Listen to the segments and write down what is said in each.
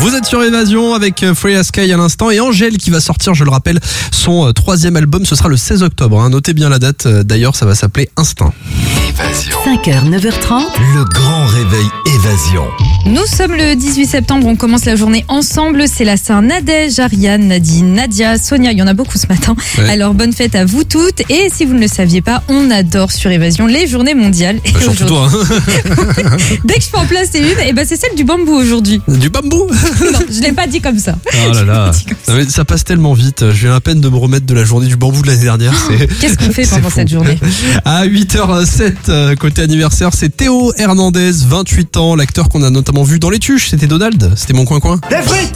Vous êtes sur Évasion avec Freya Sky à l'instant et Angèle qui va sortir, je le rappelle, son 3e album. Ce sera le 16 octobre. Notez bien la date. D'ailleurs, ça va s'appeler Instinct. Évasion. 5h, 9h30. Le grand réveil Évasion. Nous sommes le 18 septembre, on commence la journée ensemble. C'est la Saint-Nadège, Ariane, Nadine, Nadia, Sonia. Il y en a beaucoup ce matin. Ouais. Alors bonne fête à vous toutes. Et si vous ne le saviez pas, on adore sur Évasion les journées mondiales. Bah, surtout toi. Dès que je peux en placer une, c'est celle du bambou aujourd'hui. Du bambou? Non, je l'ai pas dit comme ça. Oh là là. Non, mais ça passe tellement vite. Je viens à peine de me remettre de la journée du bambou de l'année dernière. Qu'est-ce qu'on fait pendant cette journée? À 8h07, côté anniversaire, c'est Théo Hernandez, 28 ans, l'acteur qu'on a notamment vu dans Les Tuches. C'était Donald, c'était mon coin-coin. Des frites.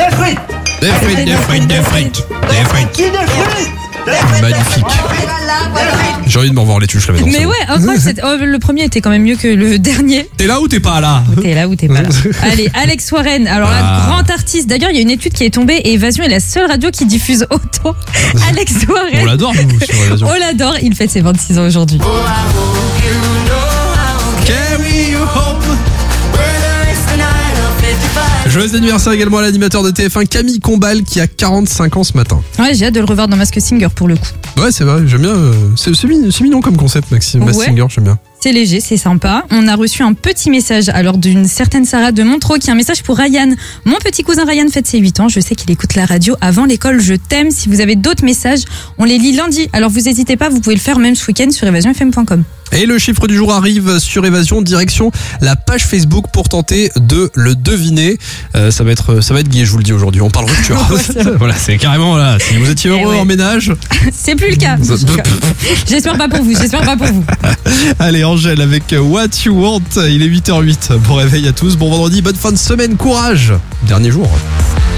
Magnifique. J'ai envie de me revoir Les Tuches là maintenant. Mais ouais, incroyable. Le premier était quand même mieux que le dernier. T'es là ou t'es pas là? T'es là ou t'es pas là. Allez, Alex Warren. Alors là, grand artiste. D'ailleurs, il y a une étude qui est tombée et Évasion est la seule radio qui diffuse autant. Alex Warren. On l'adore, nous, sur Évasion. On l'adore. Il fête ses 26 ans aujourd'hui. Joyeux anniversaire également à l'animateur de TF1 Camille Combal qui a 45 ans ce matin. Ouais, j'ai hâte de le revoir dans Masked Singer pour le coup. Ouais, c'est vrai, j'aime bien. C'est mignon comme concept, Masked Singer, j'aime bien. C'est léger, c'est sympa. On a reçu un petit message alors d'une certaine Sarah de Montreux qui a un message pour Ryan. Mon petit cousin Ryan fête ses 8 ans. Je sais qu'il écoute la radio avant l'école. Je t'aime. Si vous avez d'autres messages, on les lit lundi. Alors vous n'hésitez pas, vous pouvez le faire même ce week-end sur évasionfm.com. Et le chiffre du jour arrive sur Évasion, direction la page Facebook pour tenter de le deviner. Ça va être gai, je vous le dis aujourd'hui. On parle rupture. Voilà, c'est carrément là. Si vous étiez heureux en ménage, c'est plus le cas. J'espère pas pour vous. Allez, Angèle avec What You Want. Il est 8h08. Bon réveil à tous. Bon vendredi, bonne fin de semaine. Courage. Dernier jour.